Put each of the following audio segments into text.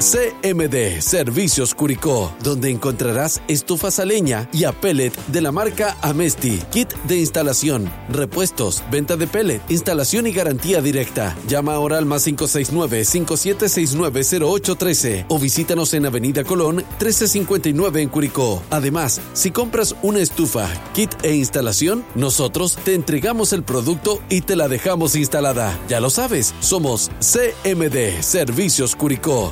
CMD Servicios Curicó, donde encontrarás estufas a leña y a pellet de la marca Amesti, kit de instalación, repuestos, venta de pellet, instalación y garantía directa. Llama ahora al más 569-5769-0813 o visítanos en Avenida Colón 1359 en Curicó. Además, si compras una estufa, kit e instalación, nosotros te entregamos el producto y te la dejamos instalada. Ya lo sabes, somos CMD Servicios Curicó.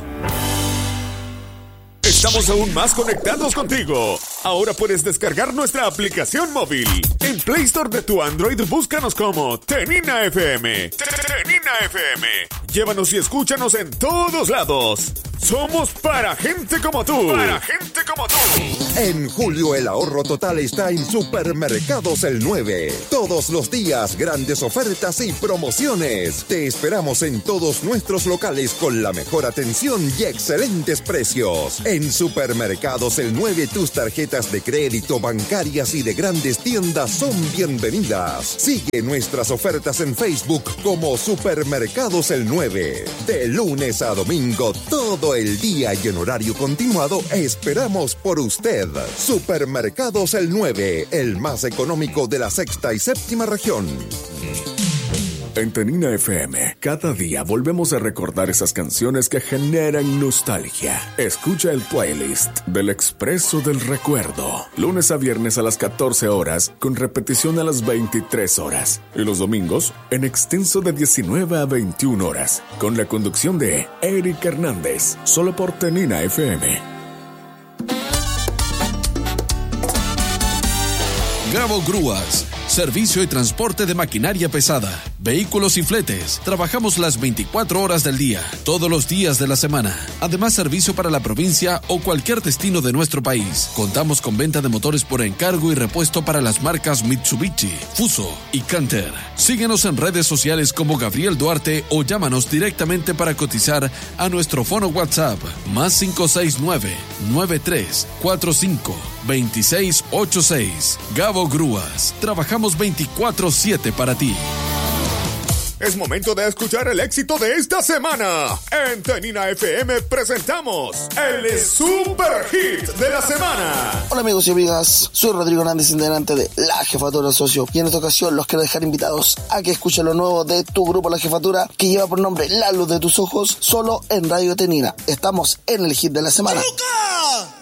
Estamos aún más conectados contigo. Ahora puedes descargar nuestra aplicación móvil. En Play Store de tu Android, búscanos como Tenina FM. Tenina FM. Llévanos y escúchanos en todos lados. Somos para gente como tú. Para gente como tú. En julio el ahorro total está en Supermercados El 9. Todos los días grandes ofertas y promociones. Te esperamos en todos nuestros locales con la mejor atención y excelentes precios. En Supermercados El 9 tus tarjetas de crédito, bancarias y de grandes tiendas son bienvenidas. Sigue nuestras ofertas en Facebook como Supermercados El 9. De lunes a domingo, todo el día y en horario continuado, esperamos por usted. Supermercados El 9, el más económico de la sexta y séptima región. En Tenina FM, cada día volvemos a recordar esas canciones que generan nostalgia. Escucha el playlist del Expreso del Recuerdo, lunes a viernes a las 14 horas, con repetición a las 23 horas. Y los domingos, en extenso de 19 a 21 horas, con la conducción de Eric Hernández, solo por Tenina FM. Gabo Grúas, servicio y transporte de maquinaria pesada, vehículos y fletes. Trabajamos las 24 horas del día, todos los días de la semana. Además, servicio para la provincia o cualquier destino de nuestro país. Contamos con venta de motores por encargo y repuesto para las marcas Mitsubishi, Fuso y Canter. Síguenos en redes sociales como Gabriel Duarte o llámanos directamente para cotizar a nuestro fono WhatsApp más 569-9345-2686. Gabo Grúas, trabajamos 24/7 para ti. Es momento de escuchar el éxito de esta semana. En Tenina FM presentamos el Super Hit de la semana. Hola amigos y amigas, soy Rodrigo Hernández, integrante de La Jefatura Socio, y en esta ocasión los quiero dejar invitados a que escuchen lo nuevo de tu grupo La Jefatura, que lleva por nombre La Luz de tus Ojos, solo en Radio Tenina. Estamos en el hit de la semana. ¡Chica!